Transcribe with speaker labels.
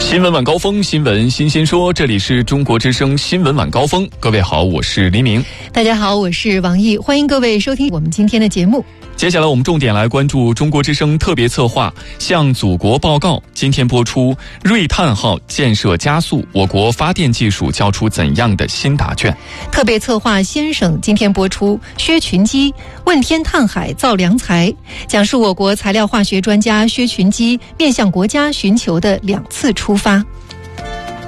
Speaker 1: 新闻晚高峰，新闻新鲜说，这里是中国之声新闻晚高峰。各位好，我是黎明。
Speaker 2: 大家好，我是王毅，欢迎各位收听我们今天的节目。
Speaker 1: 接下来我们重点来关注中国之声特别策划向祖国报告，今天播出锐碳号建设加速，我国发电技术交出怎样的新答卷。
Speaker 2: 特别策划先生今天播出薛群基问天探海造良才，讲述我国材料化学专家薛群基面向国家寻求的2次出发。